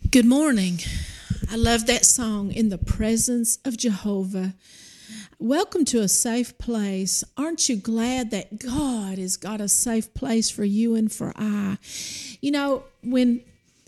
Good morning. I love that song, In the Presence of Jehovah. Welcome to a safe place. Aren't you glad that God has got a safe place for you and for I? You know, when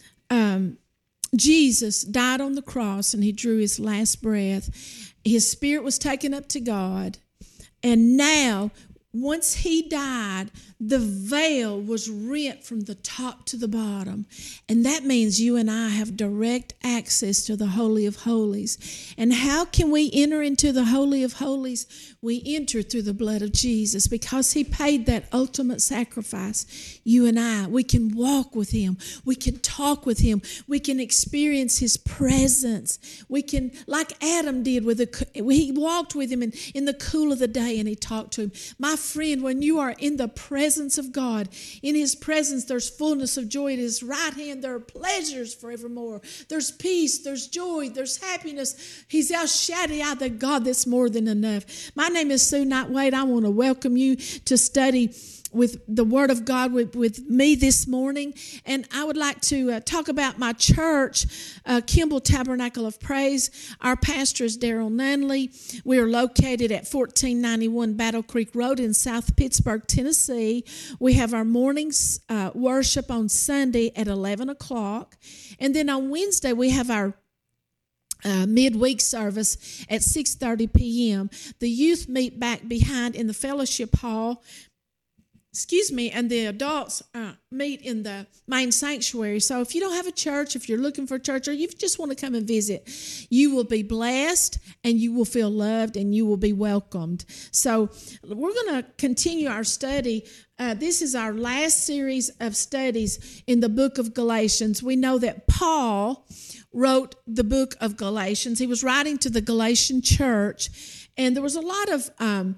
Jesus died on the cross and he drew his last breath, his spirit was taken up to God. And now, once he died, the veil was rent from the top to the bottom. And that means you and I have direct access to the Holy of Holies. And how can we enter into the Holy of Holies? We enter through the blood of Jesus because he paid that ultimate sacrifice. You and I, we can walk with him. We can talk with him. We can experience his presence. We can, like Adam did, he walked with him in the cool of the day and he talked to him. My friend, when you are in the presence of God, in his presence there's fullness of joy. At his right hand there are pleasures forevermore. There's peace, there's joy, there's happiness. He's El Shaddai, the God that's more than enough. My name is Sue Knight Wade. I want to welcome you to study with the Word of God with me this morning. And I would like to talk about my church, Kimball Tabernacle of Praise. Our pastor is Daryl Nunley. We are located at 1491 Battle Creek Road in South Pittsburgh, Tennessee. We have our mornings worship on Sunday at 11 o'clock. And then on Wednesday, we have our midweek service at 6:30 p.m. The youth meet back behind in the fellowship hall. And the adults meet in the main sanctuary. So if you don't have a church, if you're looking for a church, or you just want to come and visit, you will be blessed and you will feel loved and you will be welcomed. So we're going to continue our study. This is our last series of studies in the book of Galatians. We know that Paul wrote the book of Galatians. He was writing to the Galatian church, and there was a lot of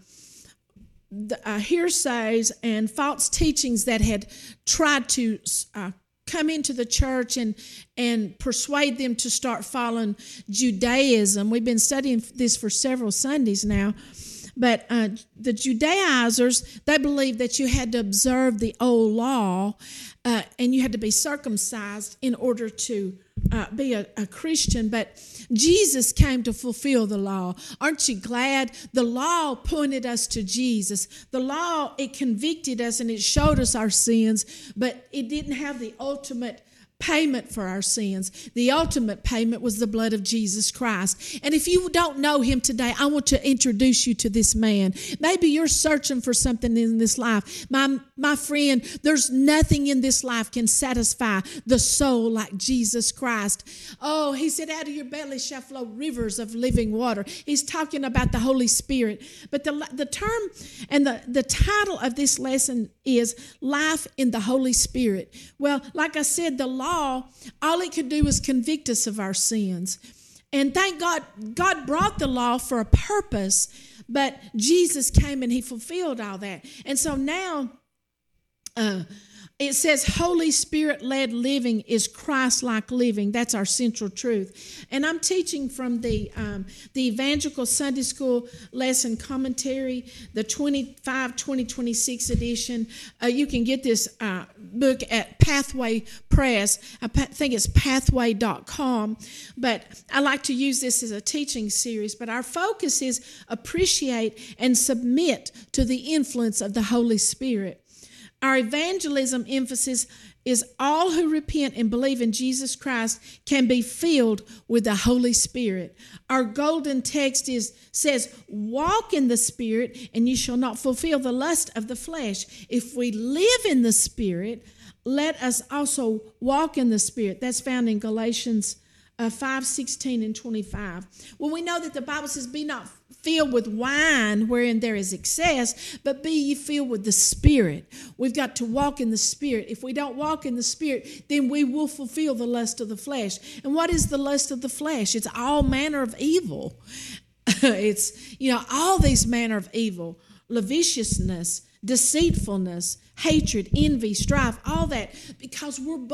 hearsays and false teachings that had tried to come into the church and persuade them to start following Judaism. We've been studying this for several Sundays now. But the Judaizers, they believed that you had to observe the old law and you had to be circumcised in order to be a Christian. But Jesus came to fulfill the law. Aren't you glad? The law pointed us to Jesus. The law, it convicted us and it showed us our sins, but it didn't have the ultimate payment for our sins. The ultimate payment was the blood of Jesus Christ. And if you don't know him today, I want to introduce you to this man. Maybe you're searching for something in this life. My friend, there's nothing in this life can satisfy the soul like Jesus Christ. Oh, he said, out of your belly shall flow rivers of living water. He's talking about the Holy Spirit. But the term and the title of this lesson is Life in the Holy Spirit. Well, like I said, the law, all it could do was convict us of our sins. And thank God, God brought the law for a purpose, but Jesus came and he fulfilled all that. And so now it says Holy Spirit-led living is Christ-like living. That's our central truth. And I'm teaching from the Evangelical Sunday School Lesson Commentary, the 2026 edition. You can get this book at Pathway Press. I think it's pathway.com. But I like to use this as a teaching series. But our focus is appreciate and submit to the influence of the Holy Spirit. Our evangelism emphasis is all who repent and believe in Jesus Christ can be filled with the Holy Spirit. Our golden text says, walk in the Spirit and you shall not fulfill the lust of the flesh. If we live in the Spirit, let us also walk in the Spirit. That's found in Galatians 5:16 and 25. Well, we know that the Bible says, be not filled with wine wherein there is excess, but be ye filled with the Spirit. We've got to walk in the Spirit. If we don't walk in the Spirit, then we will fulfill the lust of the flesh. And what is the lust of the flesh? It's all manner of evil. It's, all these manner of evil, lasciviousness, deceitfulness, hatred, envy, strife, all that, because we're